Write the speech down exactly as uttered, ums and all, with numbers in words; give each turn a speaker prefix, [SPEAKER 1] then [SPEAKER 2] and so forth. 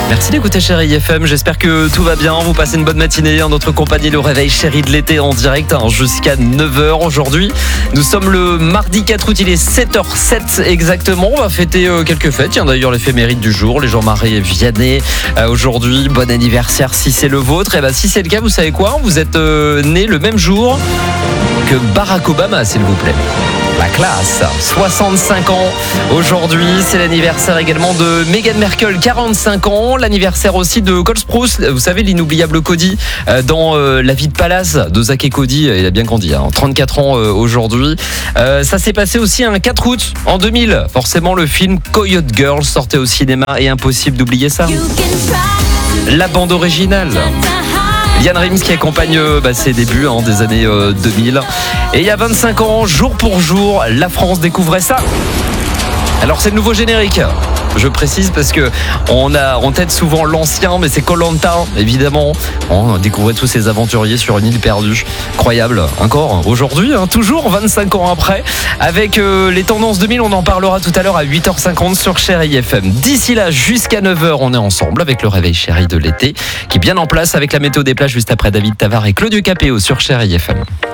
[SPEAKER 1] Merci d'écouter Chérie F M, j'espère que tout va bien, vous passez une bonne matinée en notre compagnie, le réveil Chérie de l'été en direct hein, jusqu'à neuf heures aujourd'hui. Nous sommes le mardi quatre août, il est sept heures zéro sept exactement, on va fêter euh, quelques fêtes, tiens d'ailleurs l'éphéméride du jour, les Jean-Marie Vianney euh, aujourd'hui, bon anniversaire si c'est le vôtre, et ben si c'est le cas vous savez quoi, vous êtes euh, né le même jour que Barack Obama s'il vous plaît. La classe, soixante-cinq ans aujourd'hui, c'est l'anniversaire également de Meghan Markle, quarante-cinq ans, l'anniversaire aussi de Cole Sprouse, vous savez l'inoubliable Cody dans La vie de Palace de Zack et Cody, il a bien grandi, hein, trente-quatre ans aujourd'hui. Euh, ça s'est passé aussi un quatre août en deux mille, forcément le film Coyote Girl sortait au cinéma et impossible d'oublier ça. La bande originale. Liam Rims qui accompagne bah, ses débuts hein, des années euh, deux mille. Et il y a vingt-cinq ans, jour pour jour, la France découvrait ça. Alors c'est le nouveau générique. Je précise parce que on a en tête souvent l'ancien, mais c'est Koh-Lanta, évidemment. On découvrait tous ces aventuriers sur une île perdue. Incroyable. Encore aujourd'hui, hein, toujours vingt-cinq ans après. Avec euh, les tendances deux mille, on en parlera tout à l'heure à huit heures cinquante sur Chérie F M. D'ici là, jusqu'à neuf heures, on est ensemble avec le réveil Chérie de l'été, qui est bien en place avec la météo des plages juste après David Tavard et Claudio Capéo sur Chérie F M.